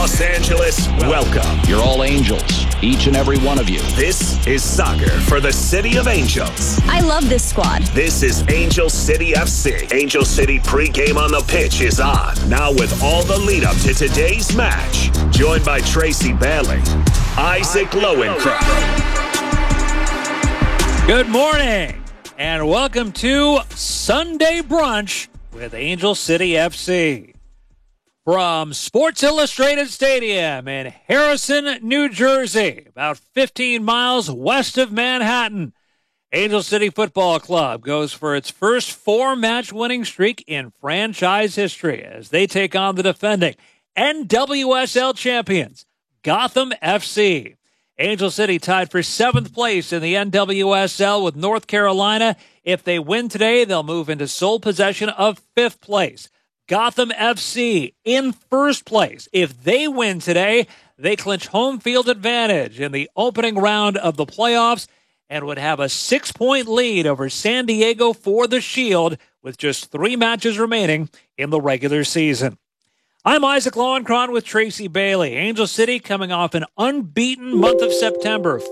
Los Angeles, welcome. You're all angels, each and every one of you. This is soccer for the City of Angels. I love this squad. This is Angel City FC. Angel City pregame on the pitch is on. Now with all the lead up to today's match. Joined by Tracy Bailey, Isaac Lowenkron. Good morning and welcome to Sunday Brunch with Angel City FC. From Sports Illustrated Stadium in Harrison, New Jersey, about 15 miles west of Manhattan, Angel City Football Club goes for its first 4-match winning streak in franchise history as they take on the defending NWSL champions, Gotham FC. Angel City tied for 7th place in the NWSL with North Carolina. If they win today, they'll move into sole possession of 5th place. Gotham FC in 1st place. If they win today, they clinch home field advantage in the opening round of the playoffs and would have a 6-point lead over San Diego for the Shield with just 3 matches remaining in the regular season. I'm Isaac Lowenkron with Tracy Bailey. Angel City coming off an unbeaten month of September,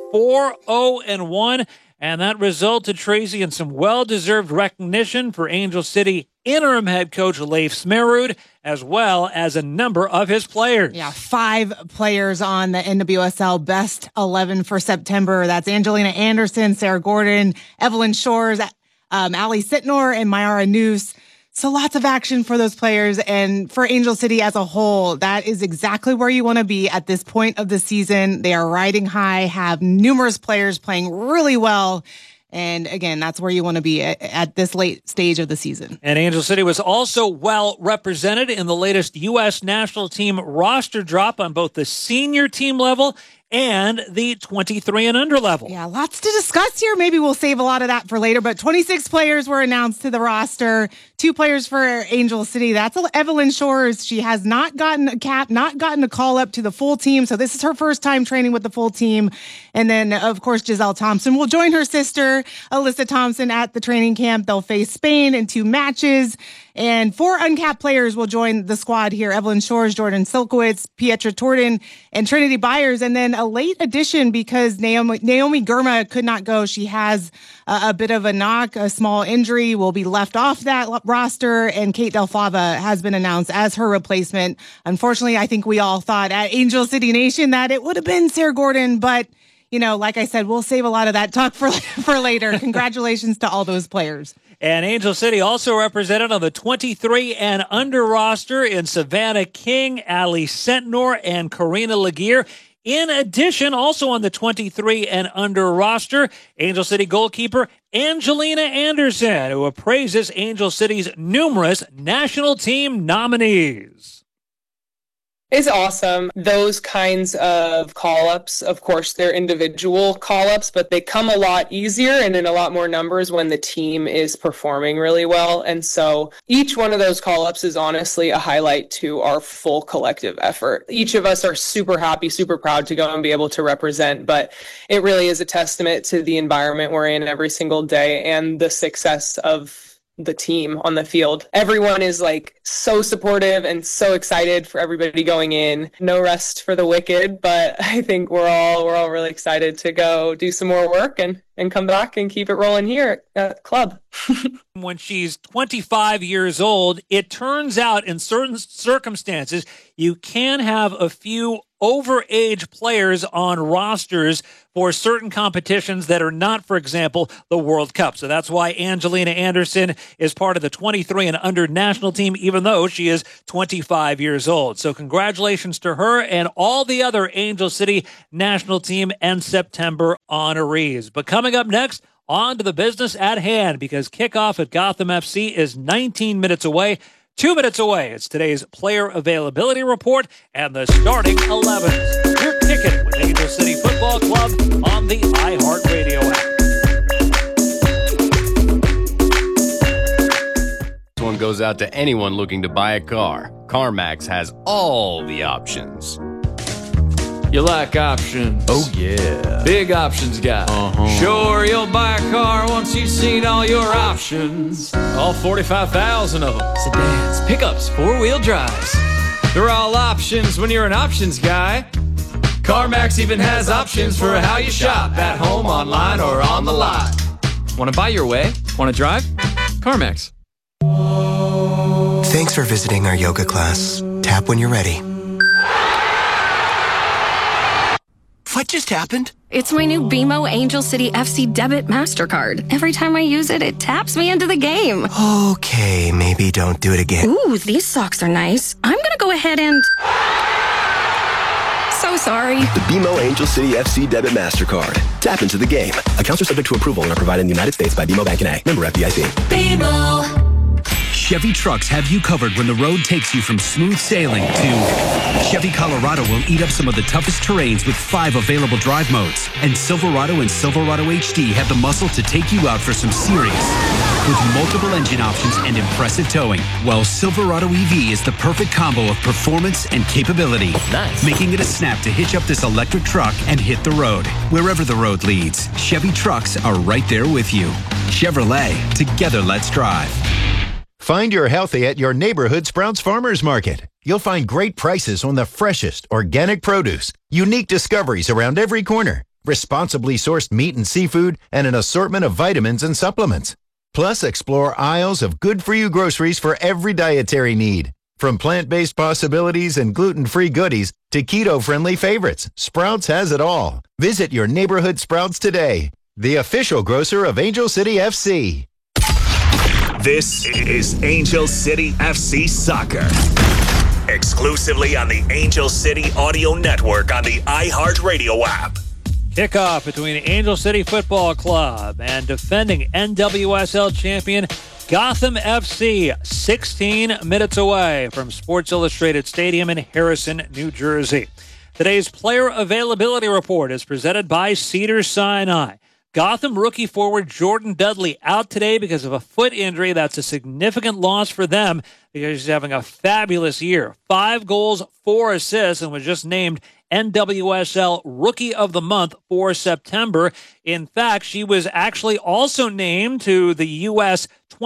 4-0-1, and that resulted, Tracy, in some well-deserved recognition for Angel City interim head coach Leif Smerud, as well as a number of his players. Yeah, 5 players on the NWSL Best 11 for September. That's Angelina Anderson, Sarah Gordon, Evelyn Shores, Ali Sitnor, and Mayara Noose. So lots of action for those players, and for Angel City as a whole, that is exactly where you want to be at this point of the season. They are riding high, have numerous players playing really well, and again, that's where you want to be at this late stage of the season. And Angel City was also well represented in the latest U.S. national team roster drop on both the senior team level and the 23 and under level. Yeah, lots to discuss here. Maybe we'll save a lot of that for later, but 26 players were announced to the roster. 2 players for Angel City. That's Evelyn Shores. She has not gotten a cap, not gotten a call up to the full team. So this is her first time training with the full team. And then, of course, Giselle Thompson will join her sister, Alyssa Thompson, at the training camp. They'll face Spain in 2 matches. And 4 uncapped players will join the squad here. Evelyn Shores, Jordan Silkowitz, Pietra Torden, and Trinity Byers. And then a late addition because Naomi Girma could not go. She has a bit of a knock, a small injury, will be left off that roster. And Kate Del Fava has been announced as her replacement. Unfortunately, I think we all thought at Angel City Nation that it would have been Sarah Gordon, but you know, like I said, we'll save a lot of that talk for later. Congratulations to all those players. And Angel City also represented on the 23 and under roster in Savannah King, Ali Sentnor, and Karina Laguerre. In addition, also on the 23 and under roster, Angel City goalkeeper Angelina Anderson, who appraises Angel City's numerous national team nominees. It's awesome. Those kinds of call-ups, of course, they're individual call-ups, but they come a lot easier and in a lot more numbers when the team is performing really well. And so each one of those call-ups is honestly a highlight to our full collective effort. Each of us are super happy, super proud to go and be able to represent, but it really is a testament to the environment we're in every single day and the success of the team on the field. Everyone is like so supportive and so excited for everybody going in. No rest for the wicked, but I think we're all really excited to go do some more work and come back and keep it rolling here at the club. When she's 25 years old, it turns out in certain circumstances, you can have a few overage players on rosters for certain competitions that are not, for example, the World Cup. So that's why Angelina Anderson is part of the 23 and under national team, even though she is 25 years old. So congratulations to her and all the other Angel City national team and September honorees. But coming up next, on to the business at hand, because kickoff at Gotham FC is 19 minutes away. 2 minutes away. It's today's player availability report and the starting 11s. You're kicking with Angel City Football Club on the iHeartRadio app. This one goes out to anyone looking to buy a car. CarMax has all the options. You like options? Oh, yeah. Big options guy. Sure, you'll buy a car once you've seen all your options. All 45,000 of them. Sedans, pickups, four-wheel drives. They're all options when you're an options guy. CarMax even has options for how you shop, at home, online, or on the lot. Want to buy your way? Want to drive? CarMax. Thanks for visiting our yoga class. Tap when you're ready. What just happened? It's my new BMO Angel City FC Debit MasterCard. Every time I use it, it taps me into the game. Okay, maybe don't do it again. Ooh, these socks are nice. I'm gonna go ahead and... So sorry. The BMO Angel City FC Debit MasterCard. Tap into the game. Accounts are subject to approval and are provided in the United States by BMO Bank N.A. Member FDIC. BMO. Chevy trucks have you covered when the road takes you from smooth sailing to Chevy Colorado will eat up some of the toughest terrains with 5 available drive modes. And Silverado and Silverado HD have the muscle to take you out for some serious with multiple engine options and impressive towing. While Silverado EV is the perfect combo of performance and capability. Nice. Making it a snap to hitch up this electric truck and hit the road. Wherever the road leads, Chevy trucks are right there with you. Chevrolet, together let's drive. Find your healthy at your neighborhood Sprouts Farmers Market. You'll find great prices on the freshest organic produce, unique discoveries around every corner, responsibly sourced meat and seafood, and an assortment of vitamins and supplements. Plus, explore aisles of good-for-you groceries for every dietary need. From plant-based possibilities and gluten-free goodies to keto-friendly favorites, Sprouts has it all. Visit your neighborhood Sprouts today, the official grocer of Angel City FC. This is Angel City FC Soccer. Exclusively on the Angel City Audio Network on the iHeartRadio app. Kickoff between Angel City Football Club and defending NWSL champion Gotham FC, 16 minutes away from Sports Illustrated Stadium in Harrison, New Jersey. Today's player availability report is presented by Cedars-Sinai. Gotham rookie forward Jordan Dudley out today because of a foot injury. That's a significant loss for them because he's having a fabulous year. 5 goals, 4 assists, and was just named NWSL Rookie of the Month for September. In fact, she was actually also named to the U.S.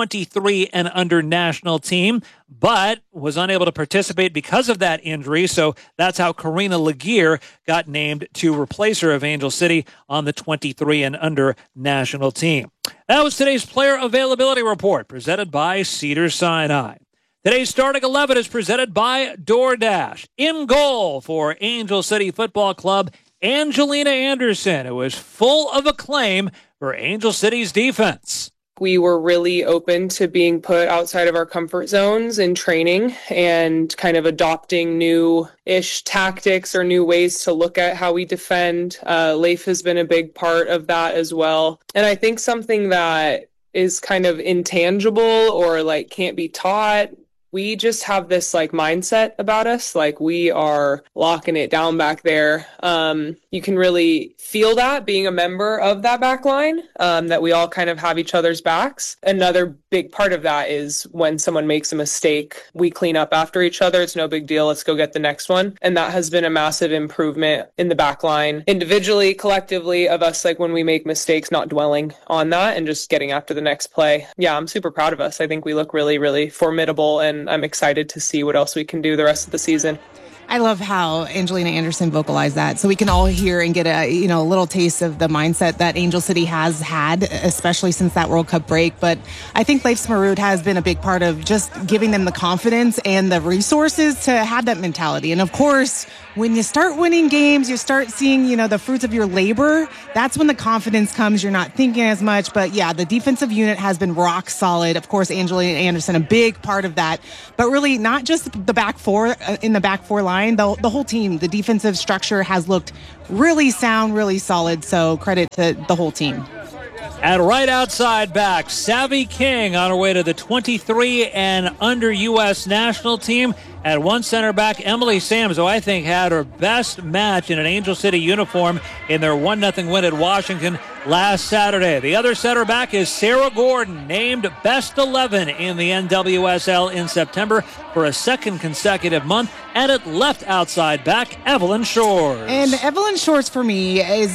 23 and under national team, but was unable to participate because of that injury. So that's how Karina Laguerre got named to replace her of Angel City on the 23 and under national team. That was today's player availability report presented by Cedars-Sinai. Today's starting 11 is presented by DoorDash. In goal for Angel City Football Club, Angelina Anderson, who was full of acclaim for Angel City's defense. We were really open to being put outside of our comfort zones in training and kind of adopting new-ish tactics or new ways to look at how we defend. Leif has been a big part of that as well. And I think something that is kind of intangible or like can't be taught, we just have this like mindset about us, like we are locking it down back there. You can really feel that being a member of that back line, that we all kind of have each other's backs. Another big part of that is when someone makes a mistake, we clean up after each other. It's no big deal. Let's go get the next one. And that has been a massive improvement in the back line, individually, collectively, of us, like when we make mistakes, not dwelling on that and just getting after the next play. Yeah, I'm super proud of us. I think we look really, really formidable, and I'm excited to see what else we can do the rest of the season. I love how Angelina Anderson vocalized that, so we can all hear and get a little taste of the mindset that Angel City has had, especially since that World Cup break. But I think Leif Smarud has been a big part of just giving them the confidence and the resources to have that mentality. And of course, when you start winning games, you start seeing, the fruits of your labor. That's when the confidence comes. You're not thinking as much. But yeah, the defensive unit has been rock solid. Of course, Angelina Anderson, a big part of that. But really, not just the back four in the back four line, the whole team, the defensive structure has looked really sound, really solid. So credit to the whole team. And right outside back, Savvy King on her way to the 23 and under U.S. national team. At one center back, Emily Sams, who I think had her best match in an Angel City uniform in their 1-0 win at Washington last Saturday. The other center back is Sarah Gordon, named Best 11 in the NWSL in September for a second consecutive month. And at left outside back, Evelyn Shores. And Evelyn Shores, for me, is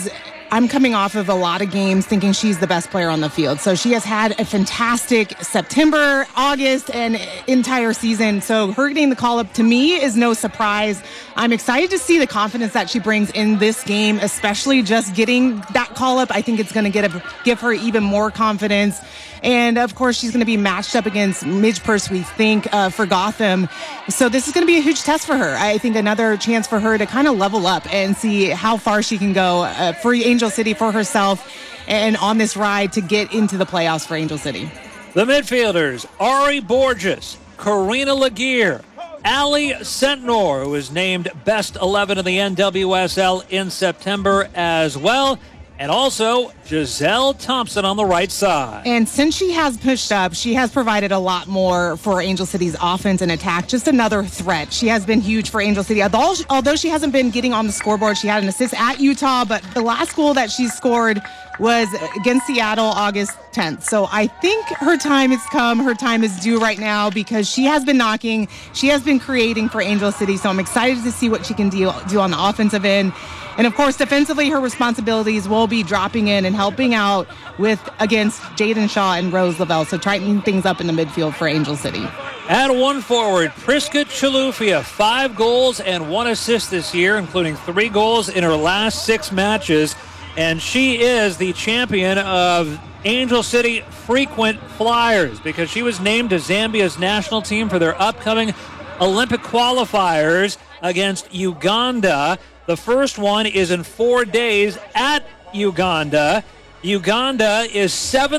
I'm coming off of a lot of games thinking she's the best player on the field. So she has had a fantastic September, August, and entire season. So her getting the call-up to me is no surprise. I'm excited to see the confidence that she brings in this game, especially just getting that call-up. I think it's going to give her even more confidence. And, of course, she's going to be matched up against Midge Purse, we think, for Gotham. So this is going to be a huge test for her. I think another chance for her to kind of level up and see how far she can go for Angel City, for herself, and on this ride to get into the playoffs for Angel City. The midfielders, Ari Borges, Karina Laguerre, Ali Sentnor, who was named Best 11 in the NWSL in September as well. And also Giselle Thompson on the right side. And since she has pushed up, she has provided a lot more for Angel City's offense and attack. Just another threat. She has been huge for Angel City. Although she hasn't been getting on the scoreboard, she had an assist at Utah, but the last goal that she scored was against Seattle August 10th. So I think her time has come. Her time is due right now because she has been knocking. She has been creating for Angel City. So I'm excited to see what she can do on the offensive end. And, of course, defensively, her responsibilities will be dropping in and helping out against Jaden Shaw and Rose Lavelle. So tightening things up in the midfield for Angel City. At one forward, Priska Chilufya, 5 goals and 1 assist this year, including 3 goals in her last 6 matches. And she is the champion of Angel City Frequent Flyers because she was named to Zambia's national team for their upcoming Olympic qualifiers against Uganda. The first one is in 4 days at Uganda. Uganda is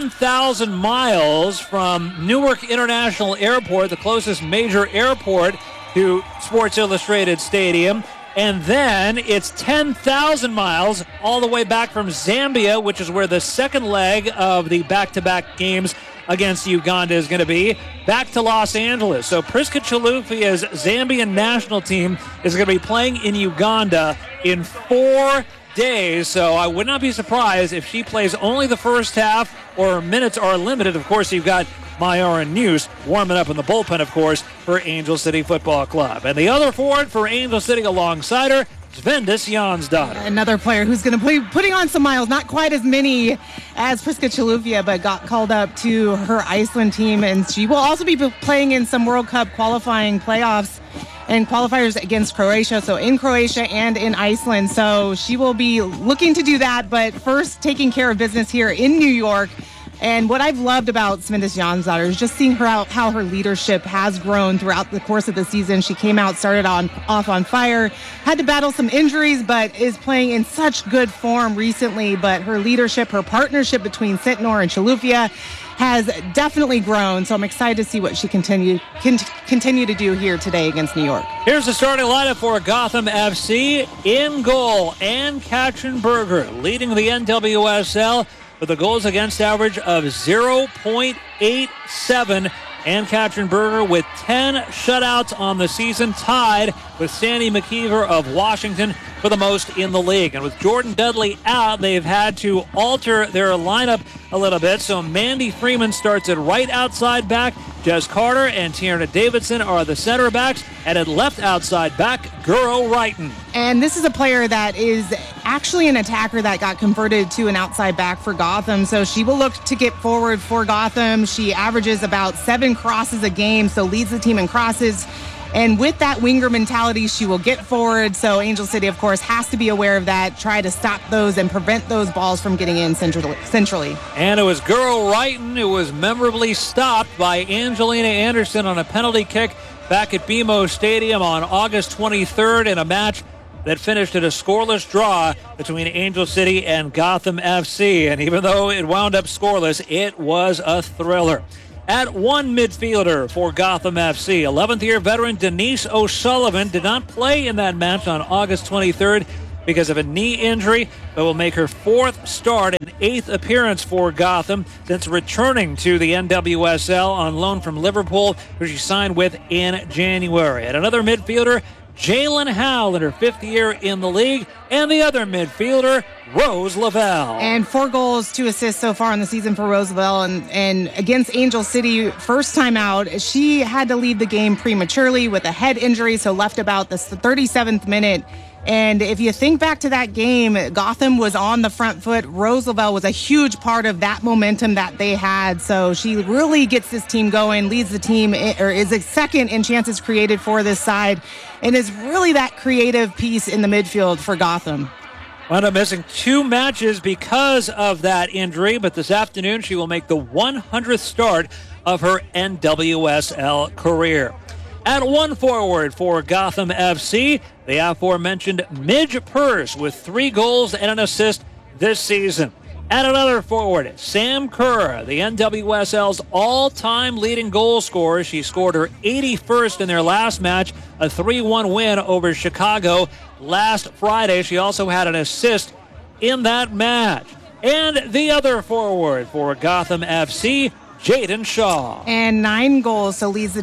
7,000 miles from Newark International Airport, the closest major airport to Sports Illustrated Stadium. And then it's 10,000 miles all the way back from Zambia, which is where the second leg of the back-to-back games against Uganda is going to be, back to Los Angeles. So Priska Chilufya's Zambian national team is going to be playing in Uganda in 4 days. So I would not be surprised if she plays only the first half or minutes are limited. Of course, you've got Myron News warming up in the bullpen, of course, for Angel City Football Club. And the other forward for Angel City alongside her, Svendis Jonsdottir. Another player who's going to be putting on some miles, not quite as many as Priska Chilufya, but got called up to her Iceland team. And she will also be playing in some World Cup qualifying playoffs and qualifiers against Croatia, so in Croatia and in Iceland. So she will be looking to do that, but first taking care of business here in New York. And what I've loved about Svendis Jonsdottir is just seeing how her leadership has grown throughout the course of the season. She came out, started off on fire, had to battle some injuries, but is playing in such good form recently. But her leadership, her partnership between Sentnor and Chilufya has definitely grown. So I'm excited to see what she continue to do here today against New York. Here's the starting lineup for Gotham FC. In goal, Ann Katzenberger leading the NWSL with a goals against average of 0.87. Ann Katzenberger with 10 shutouts on the season, tied with Sandy McKeever of Washington for the most in the league. And with Jordan Dudley out, they've had to alter their lineup a little bit. So Mandy Freeman starts at right outside back. Jess Carter and Tierna Davidson are the center backs. And at left outside back, Guro Wrighton. And this is a player that is actually an attacker that got converted to an outside back for Gotham. So she will look to get forward for Gotham. She averages about 7 crosses a game, so leads the team in crosses. And with that winger mentality, she will get forward. So Angel City, of course, has to be aware of that, try to stop those and prevent those balls from getting in centrally. And it was Guro Wrighton who was memorably stopped by Angelina Anderson on a penalty kick back at BMO Stadium on August 23rd in a match that finished at a scoreless draw between Angel City and Gotham FC. And even though it wound up scoreless, it was a thriller. At one midfielder for Gotham FC, 11th-year veteran Denise O'Sullivan did not play in that match on August 23rd because of a knee injury, but will make her 4th start and 8th appearance for Gotham since returning to the NWSL on loan from Liverpool, who she signed with in January. And another midfielder, Jalen Howell, in her 5th year in the league, and the other midfielder, Rose Lavelle. And 4 goals, 2 assists so far in the season for Rose Lavelle. And against Angel City, first time out, she had to leave the game prematurely with a head injury, so left about the 37th minute And if you think back to that game, Gotham was on the front foot. Rose Lavelle was a huge part of that momentum that they had. So she really gets this team going, leads the team, or is a second in chances created for this side, and is really that creative piece in the midfield for Gotham. Wound up missing 2 matches because of that injury, but this afternoon she will make the 100th start of her NWSL career. At one forward for Gotham FC, the aforementioned Midge Purse with 3 goals and an assist this season. At another forward, Sam Kerr, the NWSL's all-time leading goal scorer. She scored her 81st in their last match, a 3-1 win over Chicago last Friday. She also had an assist in that match. And the other forward for Gotham FC, Jaden Shaw. And 9 goals, so leads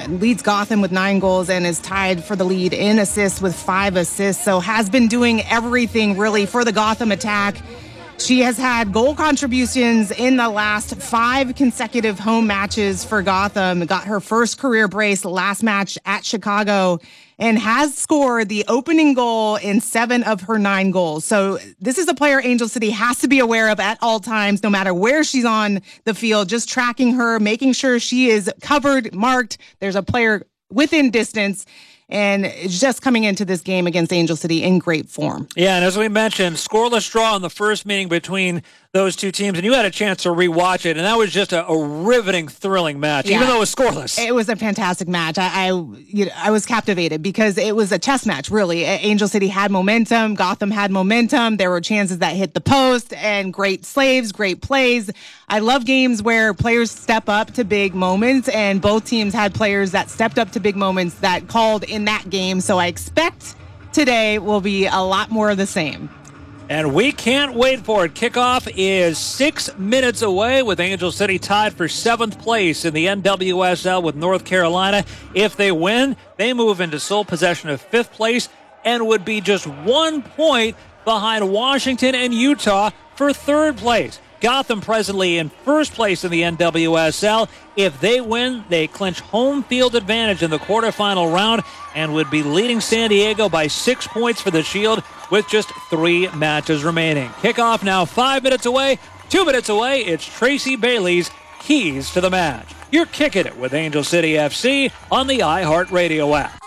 Gotham with 9 goals and is tied for the lead in assists with 5 assists. So has been doing everything really for the Gotham attack. She has had goal contributions in the last 5 consecutive home matches for Gotham. Got her first career brace last match at Chicago and has scored the opening goal in 7 of her 9 goals. So this is a player Angel City has to be aware of at all times, no matter where she's on the field, just tracking her, making sure she is covered, marked. There's a player within distance. And it's just coming into this game against Angel City in great form. Yeah, and as we mentioned, scoreless draw in the first meeting between those two teams, and you had a chance to rewatch it, and that was just a riveting, thrilling match, even though it was scoreless. It was a fantastic match. I was captivated because it was a chess match, really. Angel City had momentum. Gotham had momentum. There were chances that hit the post, and great saves, great plays. I love games where players step up to big moments, and both teams had players that stepped up to big moments that called in that game. So I expect today will be a lot more of the same. And we can't wait for it. Kickoff is 6 minutes away with Angel City tied for 7th place in the NWSL with North Carolina. If they win, they move into sole possession of 5th place and would be just 1 point behind Washington and Utah for 3rd place. Gotham presently in 1st place in the NWSL. If they win, they clinch home field advantage in the quarterfinal round and would be leading San Diego by 6 points for the Shield with just 3 matches remaining. Kickoff now 5 minutes away. 2 minutes away, it's Tracy Bailey's Keys to the Match. You're kicking it with Angel City FC on the iHeartRadio app.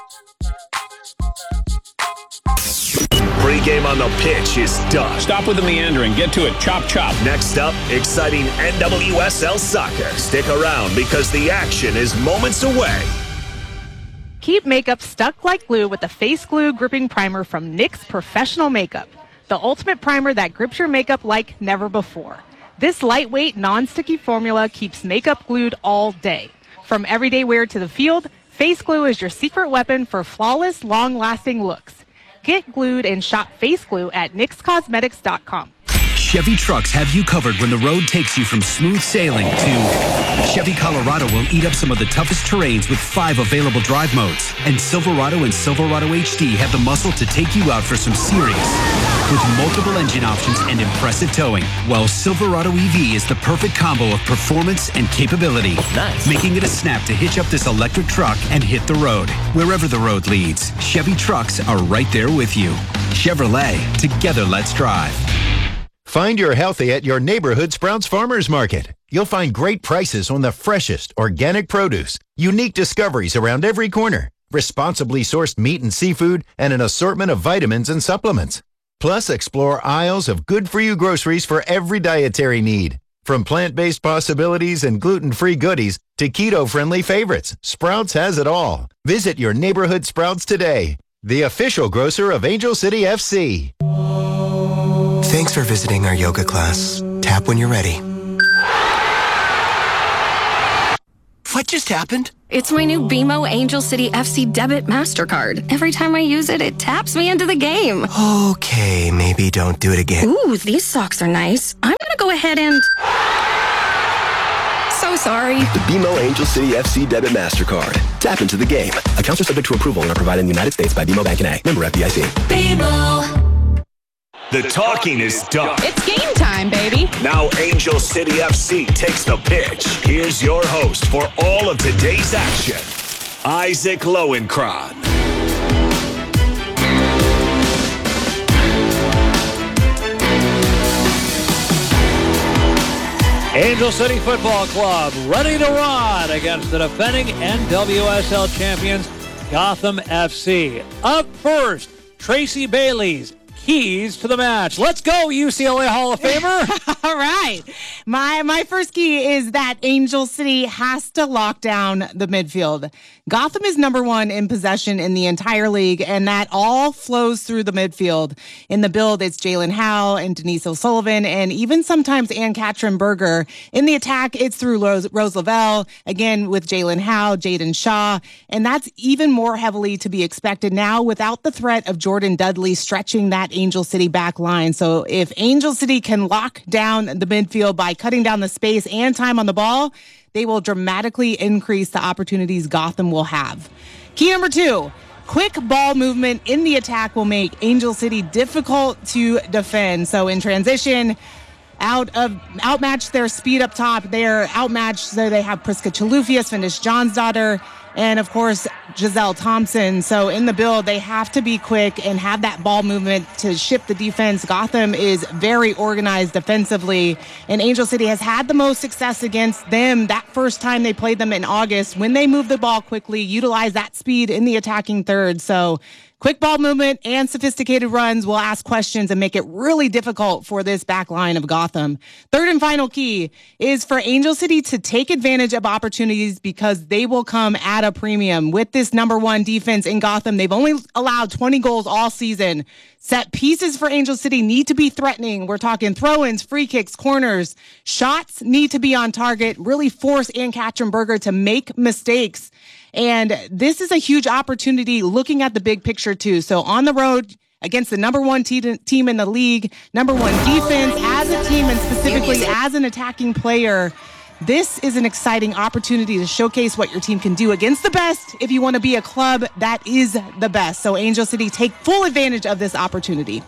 Pre-game on the pitch is done. Stop with the meandering. Get to it. Chop, chop. Next up, exciting NWSL soccer. Stick around because the action is moments away. Keep makeup stuck like glue with the Face Glue Gripping Primer from NYX Professional Makeup. The ultimate primer that grips your makeup like never before. This lightweight, non-sticky formula keeps makeup glued all day. From everyday wear to the field, Face Glue is your secret weapon for flawless, long-lasting looks. Get glued and shop Face Glue at NYXCosmetics.com. Chevy trucks have you covered when the road takes you from smooth sailing to Chevy Colorado will eat up some of the toughest terrains with 5 available drive modes. And Silverado and Silverado HD have the muscle to take you out for some serious with multiple engine options and impressive towing. While Silverado EV is the perfect combo of performance and capability. Nice. Making it a snap to hitch up this electric truck and hit the road. Wherever the road leads, Chevy trucks are right there with you. Chevrolet, together let's drive. Find your healthy at your neighborhood Sprouts Farmers Market. You'll find great prices on the freshest organic produce, unique discoveries around every corner, responsibly sourced meat and seafood, and an assortment of vitamins and supplements. Plus, explore aisles of good-for-you groceries for every dietary need. From plant-based possibilities and gluten-free goodies to keto-friendly favorites, Sprouts has it all. Visit your neighborhood Sprouts today, the official grocer of Angel City FC. Thanks for visiting our yoga class. Tap when you're ready. What just happened? It's my new BMO Angel City FC Debit MasterCard. Every time I use it, it taps me into the game. Okay, maybe don't do it again. Ooh, these socks are nice. I'm gonna go ahead and... So sorry. The BMO Angel City FC Debit MasterCard. Tap into the game. Accounts are subject to approval and are provided in the United States by BMO Bank N.A. Member FDIC. BMO. The talking is done. It's game time, baby. Now Angel City FC takes the pitch. Here's your host for all of today's action, Isaac Lowenkron. Angel City Football Club ready to run against the defending NWSL champions, Gotham FC. Up first, Tracy Bailey's keys to the match. Let's go, UCLA Hall of Famer. All right. My first key is that Angel City has to lock down the midfield. Gotham is number one in possession in the entire league, and that all flows through the midfield. In the build, it's Jalen Howe and Denise O'Sullivan, and even sometimes Ann-Katrin Berger. In the attack, it's through Rose Lavelle, again with Jalen Howe, Jaden Shaw, and that's even more heavily to be expected now without the threat of Jordan Dudley stretching that Angel City back line. So if Angel City can lock down the midfield by cutting down the space and time on the ball, they will dramatically increase the opportunities Gotham will have. Key number 2, quick ball movement in the attack will make Angel City difficult to defend. So in transition, outmatch their speed up top. They are outmatched. So they have Priska Chalufias, Finnish Johnsdottir, and of course, Giselle Thompson. So in the build, they have to be quick and have that ball movement to shift the defense. Gotham is very organized defensively, and Angel City has had the most success against them that first time they played them in August when they moved the ball quickly, utilize that speed in the attacking third. So quick ball movement and sophisticated runs will ask questions and make it really difficult for this back line of Gotham. Third and final key is for Angel City to take advantage of opportunities because they will come at a premium. With this number one defense in Gotham, they've only allowed 20 goals all season. Set pieces for Angel City need to be threatening. We're talking throw-ins, free kicks, corners. Shots need to be on target, really force Ann-Katrin Berger to make mistakes. And this is a huge opportunity looking at the big picture, too. So on the road against the number one team in the league, number one defense as a team and specifically as an attacking player, this is an exciting opportunity to showcase what your team can do against the best if you want to be a club that is the best. So Angel City, take full advantage of this opportunity.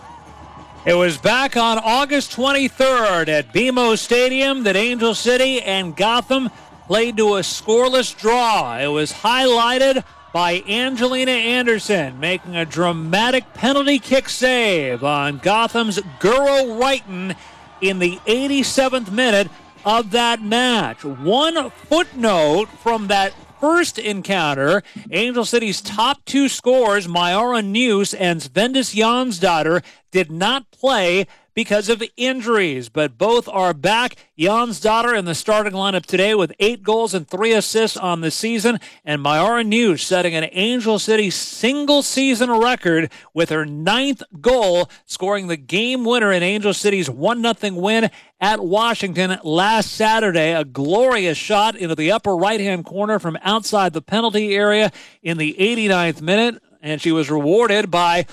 It was back on August 23rd at BMO Stadium that Angel City and Gotham played to a scoreless draw. It was highlighted by Angelina Anderson making a dramatic penalty kick save on Gotham's Guro Wrighton in the 87th minute of that match. One footnote from that first encounter, Angel City's top two scorers, Mayara News and Svendis Jonsdottir, did not play because of injuries, but both are back. Jonsdottir in the starting lineup today with 8 goals and 3 assists on the season, and Mayara News setting an Angel City single-season record with her 9th goal, scoring the game winner in Angel City's 1-0 win at Washington last Saturday. A glorious shot into the upper right-hand corner from outside the penalty area in the 89th minute, and she was rewarded by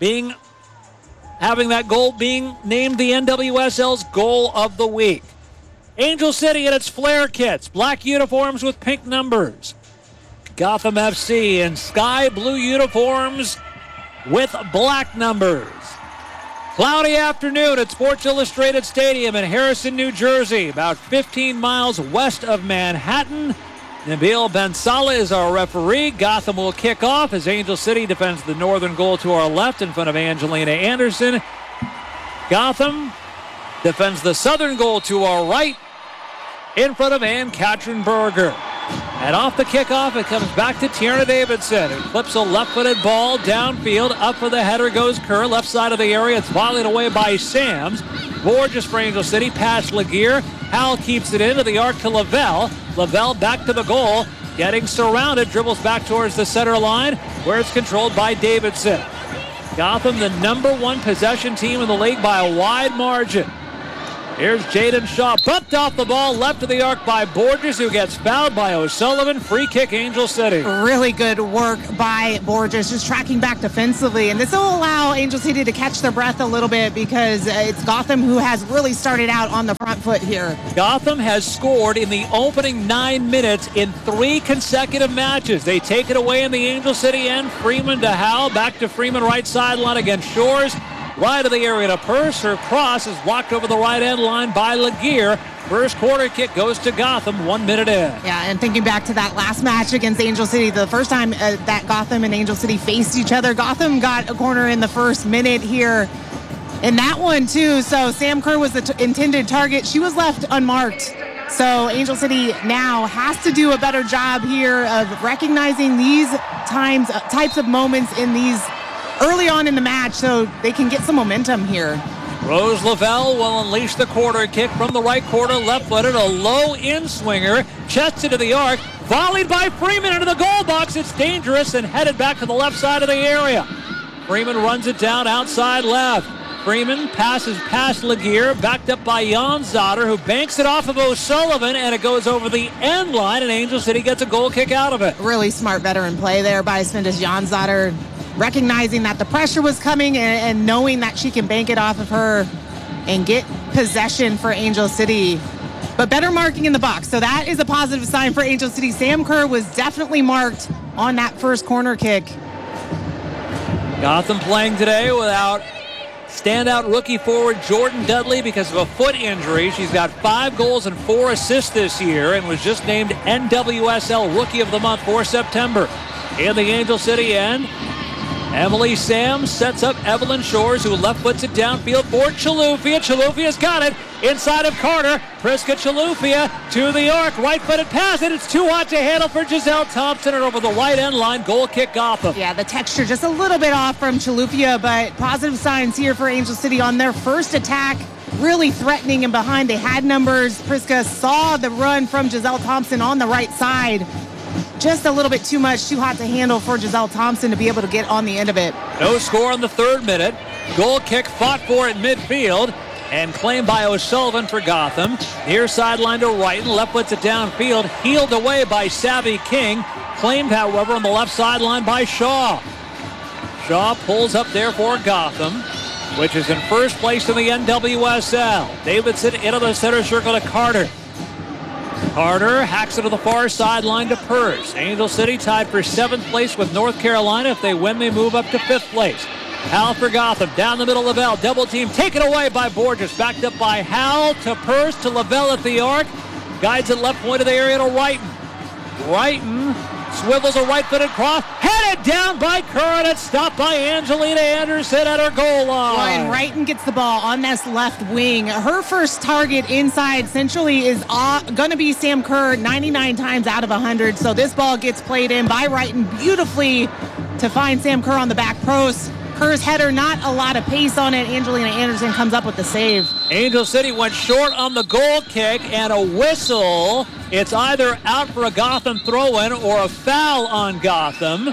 having that goal being named the NWSL's Goal of the Week. Angel City in its flare kits, black uniforms with pink numbers. Gotham FC in sky blue uniforms with black numbers. Cloudy afternoon at Sports Illustrated Stadium in Harrison, New Jersey, about 15 miles west of Manhattan. Nabil Ben-Salah is our referee. Gotham will kick off as Angel City defends the northern goal to our left in front of Angelina Anderson. Gotham defends the southern goal to our right in front of Ann-Katrin Berger. And off the kickoff, it comes back to Tierna Davidson, who clips a left-footed ball downfield. Up for the header goes Kerr, left side of the area. It's volleyed away by Sams. Borges for Angel City, past Laguerre. Howell keeps it into the arc to Lavelle. Lavelle back to the goal, getting surrounded, dribbles back towards the center line, where it's controlled by Davidson. Gotham, the number one possession team in the league by a wide margin. Here's Jaden Shaw, bumped off the ball, left of the arc by Borges, who gets fouled by O'Sullivan. Free kick, Angel City. Really good work by Borges, just tracking back defensively. And this will allow Angel City to catch their breath a little bit because it's Gotham who has really started out on the front foot here. Gotham has scored in the opening 9 minutes in 3 consecutive matches. They take it away in the Angel City end. Freeman to Howe, back to Freeman, right sideline against Shores. Right of the area to Purse. Her cross is blocked over the right end line by Laguerre. First corner kick goes to Gotham 1 minute in. Yeah, and thinking back to that last match against Angel City, the first time that Gotham and Angel City faced each other, Gotham got a corner in the first minute here in that one too. So Sam Kerr was the intended target. She was left unmarked. So Angel City now has to do a better job here of recognizing these types of moments in these early on in the match so they can get some momentum here. Rose Lavelle will unleash the quarter kick from the right corner, left-footed, a low in-swinger, chest into the arc, volleyed by Freeman into the goal box. It's dangerous and headed back to the left side of the area. Freeman runs it down outside left. Freeman passes past Laguerre, backed up by Janzader, who banks it off of O'Sullivan, and it goes over the end line, and Angel City gets a goal kick out of it. Really smart veteran play there by Svendis Janzader, recognizing that the pressure was coming and knowing that she can bank it off of her and get possession for Angel City. But better marking in the box, so that is a positive sign for Angel City. Sam Kerr was definitely marked on that first corner kick. Gotham playing today without standout rookie forward Jordan Dudley because of a foot injury. She's got 5 goals and 4 assists this year and was just named NWSL Rookie of the Month for September. In the Angel City end, Emily Sam sets up Evelyn Shores, who left foots it downfield for Chilufya. Chalufia's got it inside of Carter. Priska Chilufya to the arc. Right-footed pass, and it's too hot to handle for Giselle Thompson, and over the right end line. Goal kick Gotham. Yeah, the texture just a little bit off from Chilufya, but positive signs here for Angel City on their first attack. Really threatening and behind. They had numbers. Priska saw the run from Giselle Thompson on the right side. Just a little bit too much, too hot to handle for Giselle Thompson to be able to get on the end of it. No score in the 3rd minute. Goal kick fought for at midfield and claimed by O'Sullivan for Gotham. Near sideline to Wrighton, left puts it downfield, healed away by Savvy King. Claimed, however, on the left sideline by Shaw. Shaw pulls up there for Gotham, which is in first place in the NWSL. Davidson into the center circle to Carter. Carter hacks it to the far sideline to Purse. Angel City tied for 7th place with North Carolina. If they win, they move up to 5th place. Hal for Gotham, down the middle, Lavelle, double team, taken away by Borges, backed up by Hal to Purse to Lavelle at the arc, guides it left point of the area to Wrighton. Wrighton swivels a right-footed cross, headed down by Kerr, and it's stopped by Angelina Anderson at her goal line. Ryan Wrighton gets the ball on this left wing. Her first target inside centrally is going to be Sam Kerr 99 times out of 100. So this ball gets played in by Wrighton beautifully to find Sam Kerr on the back post. Kerr's header, not a lot of pace on it. Angelina Anderson comes up with the save. Angel City went short on the goal kick and a whistle. It's either out for a Gotham throw-in or a foul on Gotham.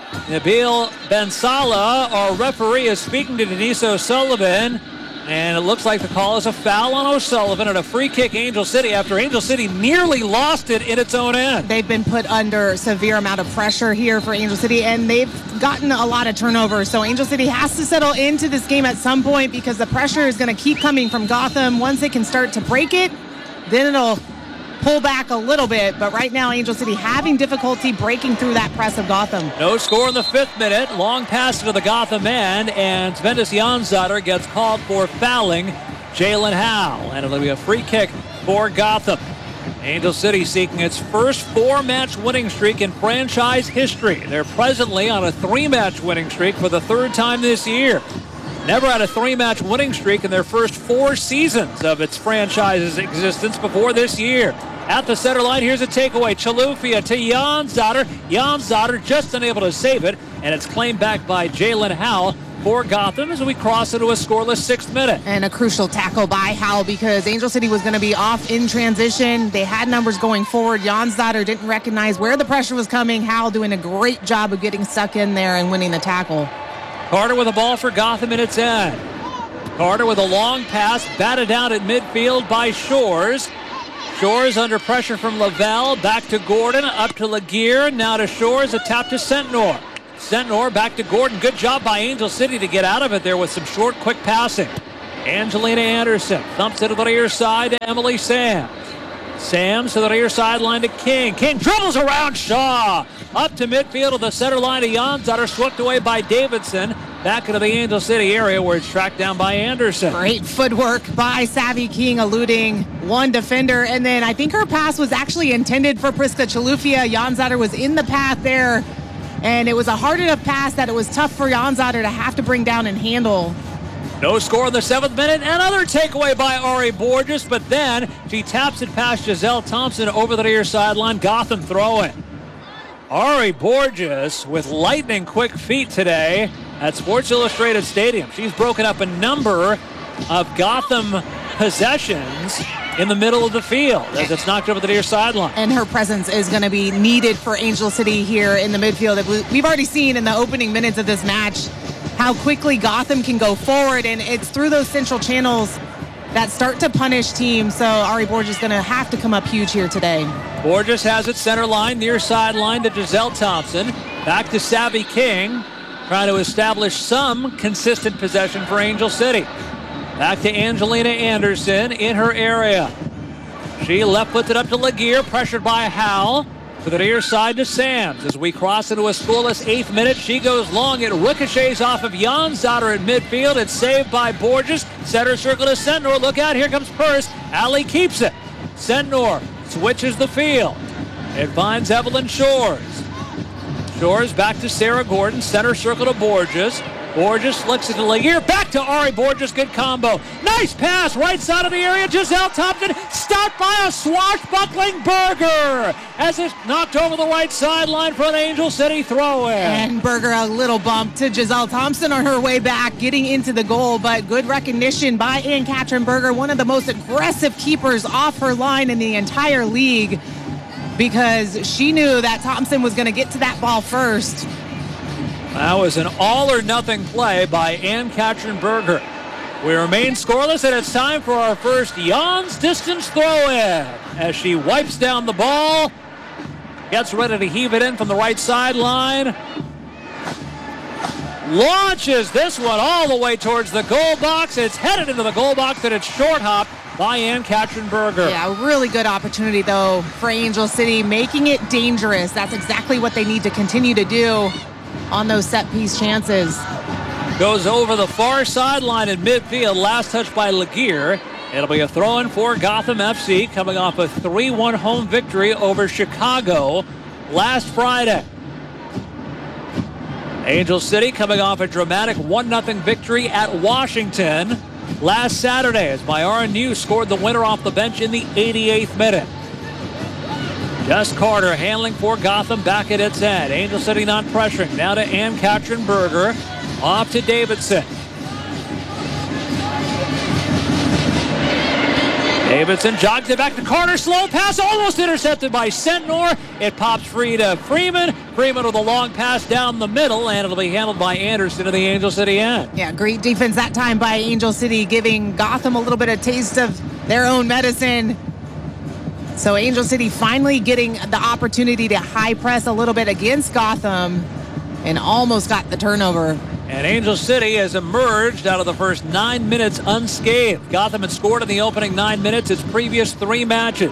Nabil Bensala, our referee, is speaking to Denise O'Sullivan, and it looks like the call is a foul on O'Sullivan and a free kick Angel City after Angel City nearly lost it in its own end. They've been put under severe amount of pressure here for Angel City, and they've gotten a lot of turnovers. So Angel City has to settle into this game at some point because the pressure is going to keep coming from Gotham. Once they can start to break it, then it'll pull back a little bit, but right now Angel City having difficulty breaking through that press of Gotham. No score in the 5th minute. Long pass to the Gotham end, and Svendis Janzader gets called for fouling Jalen Howe, and it'll be a free kick for Gotham. Angel City seeking its first 4-match winning streak in franchise history. They're presently on a 3-match winning streak for the 3rd time this year. Never had a 3-match winning streak in their first 4 seasons of its franchise's existence before this year. At the center line, here's a takeaway. Chilufya to Janzader. Janzader just unable to save it, and it's claimed back by Jalen Howe for Gotham as we cross into a scoreless 6th minute. And a crucial tackle by Howe because Angel City was going to be off in transition. They had numbers going forward. Janzader didn't recognize where the pressure was coming. Howe doing a great job of getting stuck in there and winning the tackle. Carter with a ball for Gotham in its end. Carter with a long pass, batted down at midfield by Shores. Shores under pressure from Lavelle, back to Gordon, up to Laguerre, now to Shores, a tap to Sentnor. Sentnor back to Gordon. Good job by Angel City to get out of it there with some short, quick passing. Angelina Anderson thumps it to the rear side to Emily Sams. Sams to the rear sideline to King. King dribbles around Shaw. Up to midfield to the center line to Janzader, swept away by Davidson. Back into the Angel City area where it's tracked down by Anderson. Great footwork by Savvy King, eluding one defender. And then I think her pass was actually intended for Priska Chilufya. Janzader was in the path there. And it was a hard enough pass that it was tough for Janzader to have to bring down and handle. No score in the 7th minute. Another takeaway by Ari Borges, but then she taps it past Giselle Thompson over the near sideline. Gotham throw-in. Ari Borges with lightning quick feet today at Sports Illustrated Stadium. She's broken up a number of Gotham possessions in the middle of the field as it's knocked over the near sideline. And her presence is going to be needed for Angel City here in the midfield. We've already seen in the opening minutes of this match how quickly Gotham can go forward, and it's through those central channels that start to punish teams. So Ari Borges is going to have to come up huge here today. Borges has it center line, near sideline to Giselle Thompson. Back to Savvy King, trying to establish some consistent possession for Angel City. Back to Angelina Anderson in her area. She left-puts it up to Laguerre, pressured by Howell. To the near side to Sams. As we cross into a scoreless 8th minute, she goes long. It ricochets off of Jansdotter at midfield. It's saved by Borges. Center circle to Sentnor. Look out, here comes Purse. Alley keeps it. Sentnor switches the field. It finds Evelyn Shores. Shores back to Sarah Gordon. Center circle to Borges. Borges flicks it to Laguerre. Back to Ari Borges. Good combo. Nice pass. Right side of the area. Giselle Thompson stopped by a swashbuckling Berger as it's knocked over the right sideline for an Angel City throw-in. And Berger a little bump to Giselle Thompson on her way back, getting into the goal. But good recognition by Ann-Katrin Berger, one of the most aggressive keepers off her line in the entire league, because she knew that Thompson was going to get to that ball first. That was an all-or-nothing play by Ann-Katrin Berger. We remain scoreless, and it's time for our first Jans distance throw-in as she wipes down the ball, gets ready to heave it in from the right sideline, launches this one all the way towards the goal box. It's headed into the goal box, and it's short-hopped by Ann-Katrin Berger. Yeah, really good opportunity, though, for Angel City, making it dangerous. That's exactly what they need to continue to do on those set-piece chances. Goes over the far sideline in midfield. Last touch by Laguerre. It'll be a throw-in for Gotham FC, coming off a 3-1 home victory over Chicago last Friday. Angel City coming off a dramatic 1-0 victory at Washington last Saturday as Myara New scored the winner off the bench in the 88th minute. Jess Carter handling for Gotham back at its end. Angel City not pressuring. Now to Ann-Katrin Berger. Off to Davidson. Davidson jogs it back to Carter. Slow pass almost intercepted by Sentnor. It pops free to Freeman. Freeman with a long pass down the middle, and it'll be handled by Anderson to the Angel City end. Yeah, great defense that time by Angel City, giving Gotham a little bit of taste of their own medicine. So Angel City finally getting the opportunity to high press a little bit against Gotham and almost got the turnover. And Angel City has emerged out of the first 9 minutes unscathed. Gotham had scored in the opening 9 minutes its previous 3 matches.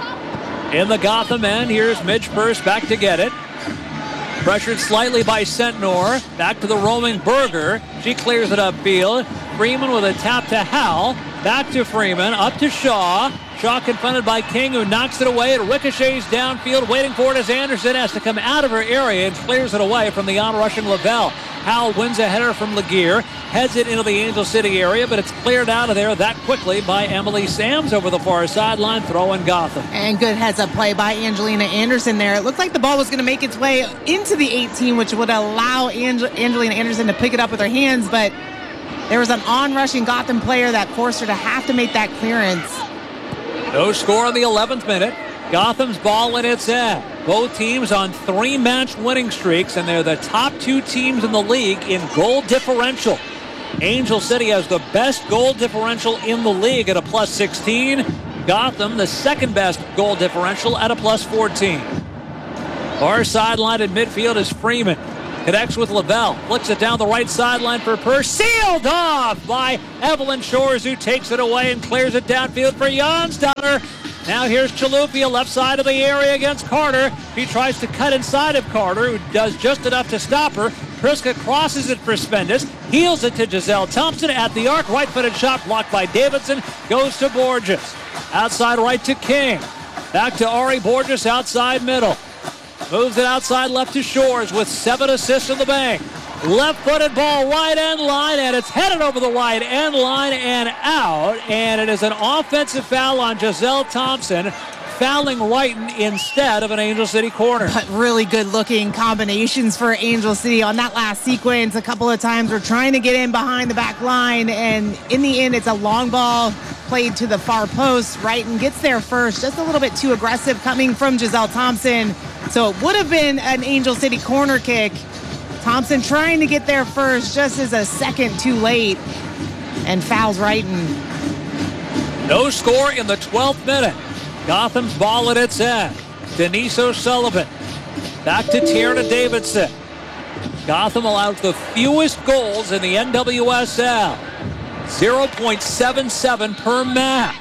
In the Gotham end, here's Midge Purse back to get it. Pressured slightly by Sentnor. Back to the roaming Berger. She clears it upfield. Freeman with a tap to Howell. Back to Freeman. Up to Shaw. Shaw confronted by King, who knocks it away. It ricochets downfield. Waiting for it as Anderson has to come out of her area and clears it away from the onrushing Lavelle. Howell wins a header from Laguerre. Heads it into the Angel City area, but it's cleared out of there that quickly by Emily Sams over the far sideline, throwing Gotham. And good heads-up play by Angelina Anderson there. It looked like the ball was going to make its way into the 18, which would allow Angelina Anderson to pick it up with her hands, but there was an onrushing Gotham player that forced her to have to make that clearance. No score in the 11th minute. Gotham's ball in its end. Both teams on 3-match winning streaks, and they're the top 2 teams in the league in goal differential. Angel City has the best goal differential in the league at a plus 16. Gotham, the second best goal differential at a plus 14. Far sideline in midfield is Freeman. Connects with Lavelle. Flicks it down the right sideline for Purse. Sealed off by Evelyn Shores, who takes it away and clears it downfield for Jansdotter. Now here's Chalupia, left side of the area against Carter. He tries to cut inside of Carter, who does just enough to stop her. Priska crosses it for Spendis. Heels it to Giselle Thompson at the arc. Right-footed shot blocked by Davidson. Goes to Borges. Outside right to King. Back to Ari Borges, outside middle. Moves it outside left to Shores with 7 assists in the bank. Left-footed ball, right end line, and it's headed over the right end line and out. And it is an offensive foul on Giselle Thompson, fouling Wrighton instead of an Angel City corner. But really good-looking combinations for Angel City on that last sequence. A couple of times we're trying to get in behind the back line, and in the end, it's a long ball played to the far post. Wrighton gets there first, just a little bit too aggressive coming from Giselle Thompson. So it would have been an Angel City corner kick. Thompson trying to get there first, just as a second too late, and fouls Wrighton. No score in the 12th minute. Gotham's ball at its end. Denise O'Sullivan. Back to Tierna Davidson. Gotham allows the fewest goals in the NWSL. 0.77 per match.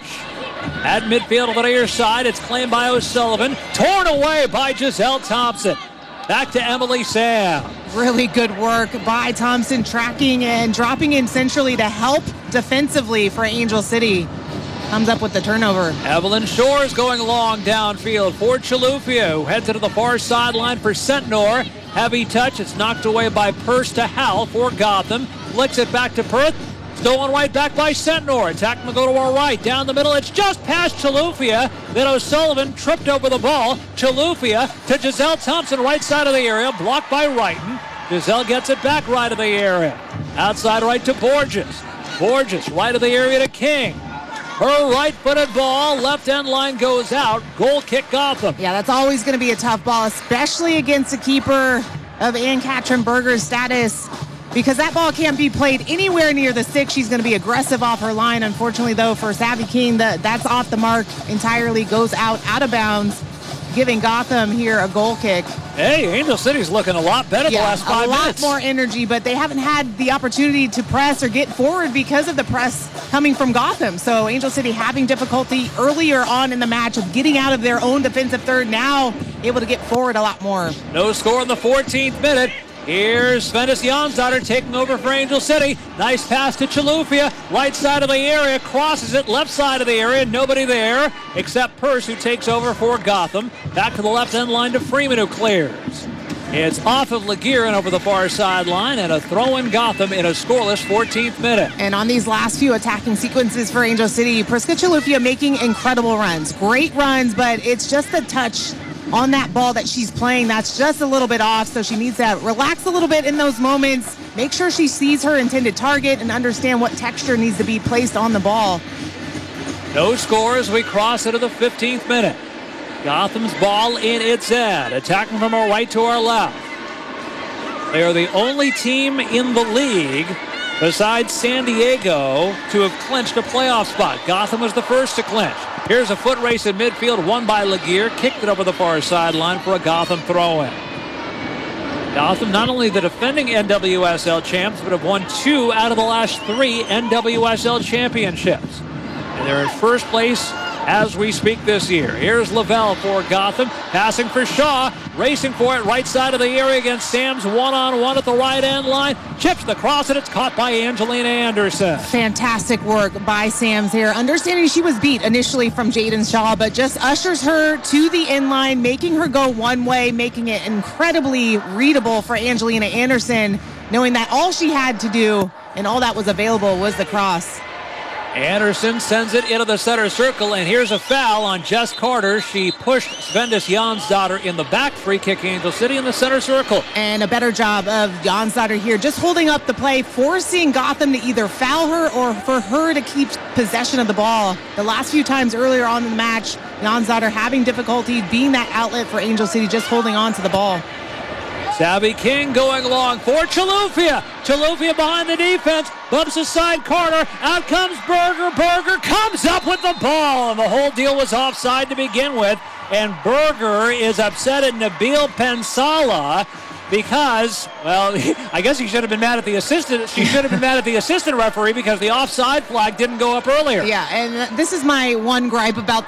At midfield on the near side, it's claimed by O'Sullivan. Torn away by Giselle Thompson. Back to Emily Sam. Really good work by Thompson, tracking and dropping in centrally to help defensively for Angel City. Comes up with the turnover. Evelyn Shores going long downfield for Chilufya, who heads to the far sideline for Centnor. Heavy touch. It's knocked away by Purse to Howell for Gotham. Flicks it back to Perth. Stolen right back by Centnor. Attack will go to our right. Down the middle. It's just past Chilufya. Then O'Sullivan tripped over the ball. Chilufya to Giselle Thompson, right side of the area. Blocked by Wrighton. Giselle gets it back right of the area. Outside right to Borges. Borges right of the area to King. Her right-footed ball, left end line goes out. Goal kick Gotham. Yeah, that's always going to be a tough ball, especially against a keeper of Ann-Katrin Berger's status, because that ball can't be played anywhere near the stick. She's going to be aggressive off her line. Unfortunately, though, for Savvy King, that's off the mark entirely, goes out of bounds, giving Gotham here a goal kick. Hey, Angel City's looking a lot better the last 5 minutes. A lot more energy, but they haven't had the opportunity to press or get forward because of the press coming from Gotham. So Angel City having difficulty earlier on in the match of getting out of their own defensive third, now able to get forward a lot more. No score in the 14th minute. Here's Svendis Jonsdottir taking over for Angel City. Nice pass to Chilufya. Right side of the area. Crosses it. Left side of the area. Nobody there except Purse, who takes over for Gotham. Back to the left end line to Freeman, who clears. It's off of Laguerre and over the far sideline, and a throw in Gotham in a scoreless 14th minute. And on these last few attacking sequences for Angel City, Priska Chilufya making incredible runs. Great runs, but it's just the touch on that ball that she's playing that's just a little bit off, so she needs to relax a little bit in those moments, make sure she sees her intended target and understand what texture needs to be placed on the ball. No score as we cross into the 15th minute. Gotham's ball in its end, attacking from our right to our left. They are the only team in the league besides San Diego to have clinched a playoff spot. Gotham was the first to clinch. Here's a foot race in midfield, won by Laguerre, kicked it over the far sideline for a Gotham throw-in. Gotham, not only the defending NWSL champs, but have won 2 out of the last 3 NWSL championships. And they're in first place as we speak this year. Here's Lavelle for Gotham, passing for Shaw, racing for it, right side of the area against Sam's one-on-one at the right end line. Chips the cross, and it's caught by Angelina Anderson. Fantastic work by Sam's here. Understanding she was beat initially from Jaden Shaw, but just ushers her to the end line, making her go one way, making it incredibly readable for Angelina Anderson, knowing that all she had to do and all that was available was the cross. Anderson sends it into the center circle, and here's a foul on Jess Carter. She pushed Svendis Jonsdottir in the back, free kick Angel City in the center circle. And a better job of Jonsdottir here, just holding up the play, forcing Gotham to either foul her or for her to keep possession of the ball. The last few times earlier on in the match, Jonsdottir having difficulty being that outlet for Angel City, just holding on to the ball. Savvy King going long for Chilufya. Chilufya behind the defense. Bumps aside Carter. Out comes Berger. Berger comes up with the ball. And the whole deal was offside to begin with. And Berger is upset at Nabil Pensala because, well, I guess he should have been mad at the assistant. She should have been mad at the assistant referee because the offside flag didn't go up earlier. Yeah, and this is my one gripe about